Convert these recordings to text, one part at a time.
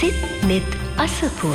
සිත් net අසපුව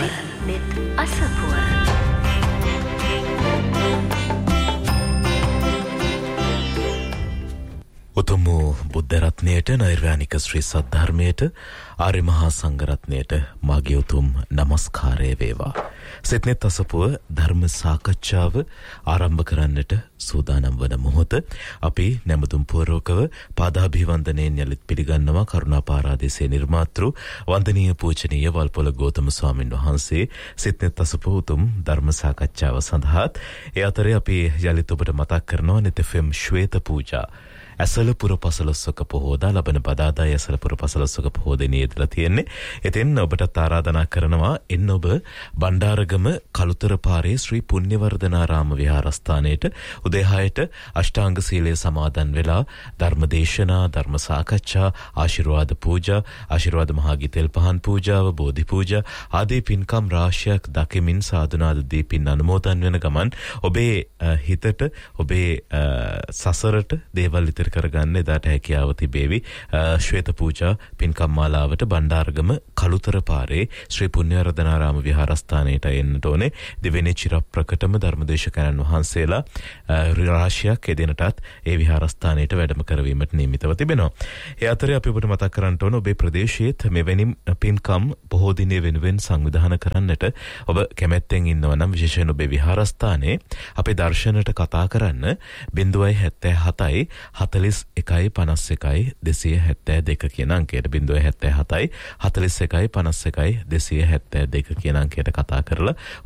උතුම් බුද්ධ රත්නයට නෛර්යානික ශ්‍රී සද්ධර්මයට ආර්ය මහා සංඝරත්නයට මාගේ උතුම් নমස්කාරය වේවා. සිත්නෙත් අසපුව ධර්ම සාකච්ඡාව ආරම්භ කරන්නට සූදානම් වන මොහොත අපි නැමතුම් පූර්වකව පාදාභිවන්දනයෙන් යලිත් පිළිගන්නවා කරුණාපාරාදීසයේ නිර්මාතෘ වන්දනීය පූජනීය වල්පොළ ගෞතම ස්වාමින් වහන්සේ සිත්නෙත් අසපුව උතුම් ධර්ම සාකච්ඡාව සඳහා ඒ අතරේ අපි යලිත් ඔබට මතක් කරනවා net FM ශ්වේත පූජා ඇසලපුර පසළොස්වක පොහෝදා ලබන බදාදා ඇසලපුර පසළොස්වක පොහෝදේ ඉදලා තියෙන්නේ. ඉතින් ඔබට ආරාධනා කරනවා එන්න ඔබ බණ්ඩාරගම කළුතර පාරේ ශ්‍රී පුණ්‍යවර්ධනාරාම විහාරස්ථානයේට උදේ 6ට අෂ්ටාංග සීලය සමාදන් වෙලා ධර්මදේශනා, ධර්ම සාකච්ඡා, ආශිර්වාද පූජා, ආශිර්වාද මහා ගිතෙල් පහන් පූජාව, බෝධි පූජා ආදී පින්කම් රාශියක් දකිමින් සාදුනාද දීපින් අනුමෝදන් වෙන ගමන් ඔබේ හිතට, ඔබේ සසරට දේවල් කරගන්න එදාට හැකියාව තිබේවි. ශ්වේත පූජා පින්කම් මාලාවට බණ්ඩාරගම කළුතර පාරේ ශ්‍රී පුණ්‍යවර්ධනාරාම විහාරස්ථානයට එන්නට ඕනේ. දෙවෙනි චිරප්‍රකටම ධර්මදේශකයන්න් වහන්සේලා රාශියක් එදිනටත් ඒ විහාරස්ථානයට වැඩම කරවීමට නියමිතව තිබෙනවා. ඒ අතරේ අපි ඔබට මතක් කරන්න ඕන ඔබේ ප්‍රදේශයේත් මෙවැනි පින්කම් බොහෝ දිනේ වෙනුවෙන් සංවිධානය කරන්නට ඔබ කැමැත්තෙන් ඉන්නවා නම් විශේෂයෙන් ඔබේ විහාරස්ථානයේ අපේ දර්ශනයට කතා කරන්න 077 41 51 272 කියන අංකයට 077 41 51 272 කියන අංකයට කතා කරලා